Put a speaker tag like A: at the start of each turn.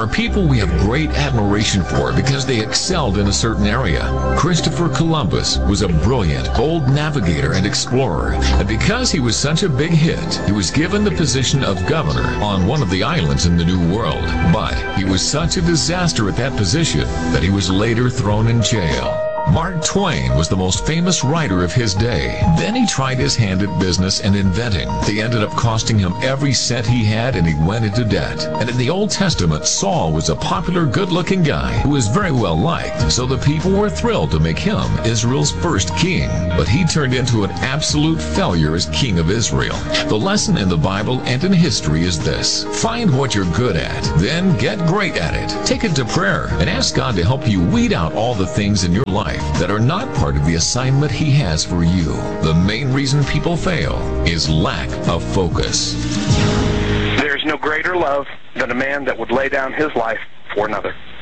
A: are people we have great admiration for because they excelled in a certain area. Christopher Columbus was a brilliant, bold navigator and explorer, and because he was such a big hit, he was given the position of governor on one of the islands in the New World. But he was such a disaster at that position that he was later thrown in jail. Mark Twain was the most famous writer of his day. Then he tried his hand at business and inventing. They ended up costing him every cent he had, and he went into debt. And in the Old Testament, Saul was a popular, good-looking guy who was very well liked, so the people were thrilled to make him Israel's first king. But he turned into an absolute failure as king of Israel. The lesson in the Bible and in history is this: find what you're good at, then get great at it. Take it to prayer and ask God to help you weed out all the things in your life that are not part of the assignment He has for you. The main reason people fail is lack of focus.
B: There's no greater love than a man that would lay down his life for another.